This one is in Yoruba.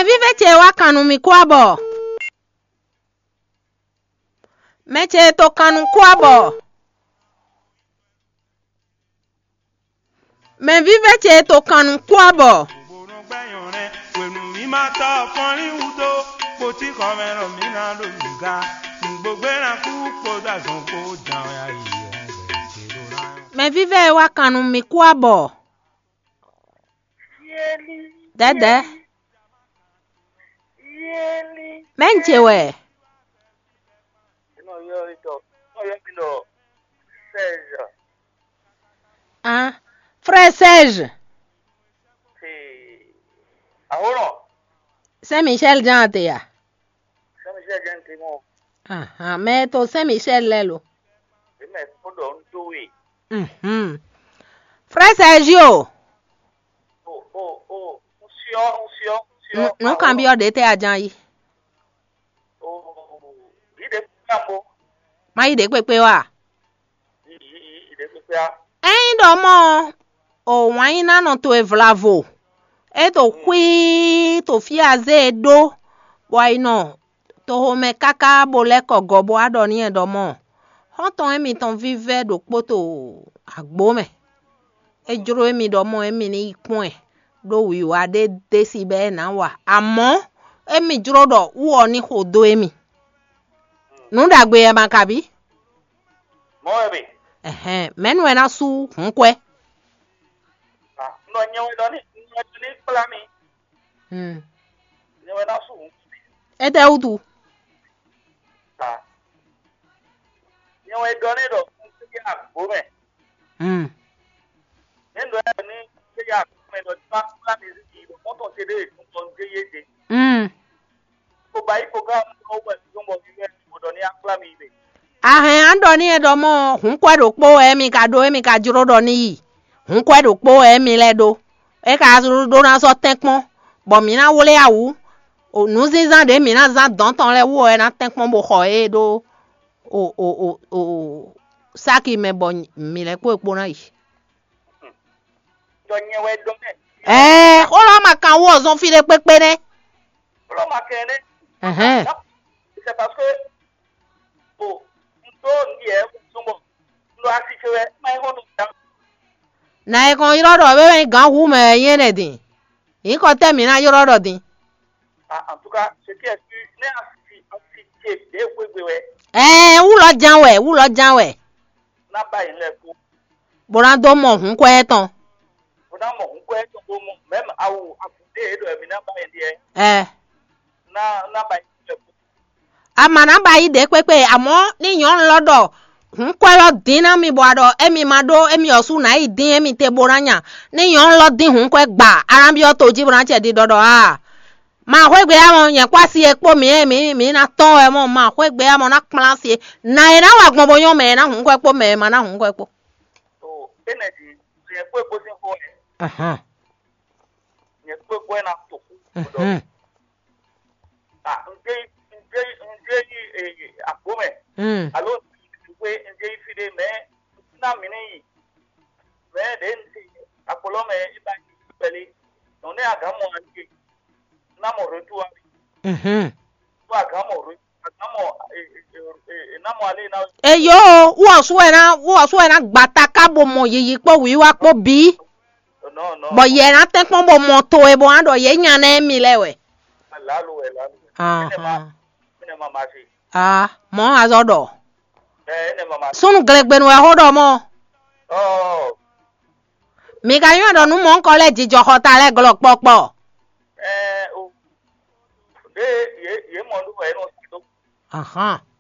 Me vive che wa kanu mi kwabo. Me che to kanu kwabo. Me vive che to kanu kwabo. Me vive wa kanu mi kwabo. Dede. Menche we. Ah, frère Serge. Saint-Michel Jante ya. Saint-Michel Jante mo. Ah, mais to Saint-Michel lelo. Me podo ntuwi. Frère Sergio. Sio. No cambio de te ajan yi. Ide kambo. Ma ide pepe wa. Ide pepe a. Ein do mo. O wan na no to evlavo. E to kwi to fiaze do. Boy no. To home kaka bole kogobo adoni e do mo. Honton emi ton vive do poto agbo me. E juro emi do mo emi ni ikun e. Do wi wa de desi be na wa. Amo emi juro do wo ni hodo emi. Nu dagbe e makabi. Mo ebi. Menu e na su hunkwe. No nyewe do ni plami. Nyewe na su. Ete utu. Nyewe do ni do ya agbo me. Nendo ni ya me do plami zi do moto tede ton yede. Ko bai ko ga ko wa ngo ni do ni plami be. Andoni e do mo hunkwe do po emi ka do emi ka juro do ni. Hunkwe do po emi le do. E ka do na so tenpon. Bo mi na wole awu. O nu zizan de mi na zan don ton le wo e na tenpon bo ho e do. Saki me bo mi le ko epo na yi. Do nyewe do me. O lo ma kan wo zon fi le pepe ne. O lo ma kan ne. C'est parce que na e kon yoro do be gan hu me yen ne din yin ko te mi na yoro do din en tout cas ce qui est né assisté de gbegbe wu lo jan we na ba yin le ko boran do mo hun ko etan boran mo hun ko etan bo mo même awu afude do mi na ba yin die na ba yin le ko amana ba yi de pepe amo ni yon lodo hunkwe din na mi boado emi mado emi osu na idin emi te boranya ni yon lo din hunkwe gba arambi o to ji branche di dodo ma hwegbe amon yen kwasi epo mi na ton e mo ma hwegbe amon na plansi na ina wa gbon boyon me na hunkwe po me ma na hunkwe po so energy je po epo sin fo ye po epo na to nje akome alo we nje ifide me na mini me den apolo me iba peli no ne agamo anke na mo retu to agamo na mo ale na eyo wo so na gbata kabo mo yiyi po wi wa po bi no bo ye na ten pon bo mo to e bo ando ye nya na emi lewe lalu ene ma masi mo azodo ene mama sunu glegbenu e hodo mo mi ka yon do nu mo nko le jijo hota le glo popo de ye mo lu e no si to